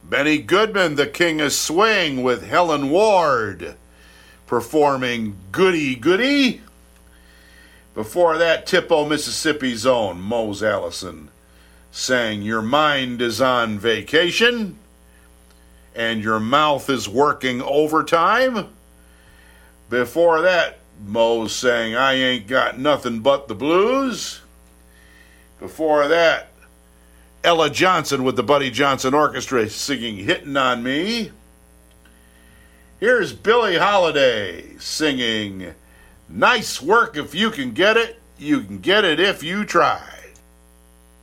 Benny Goodman, the King of Swing, with Helen Ward performing Goody Goody. Before that, Tippo, Mississippi's own Mose Allison sang Your Mind is on Vacation and Your Mouth is Working Overtime. Before that, Mose sang I Ain't Got Nothing But the Blues. Before that, Ella Johnson with the Buddy Johnson Orchestra singing Hittin' on Me. Here's Billie Holiday singing Nice Work If You Can Get It, You Can Get It If You Try.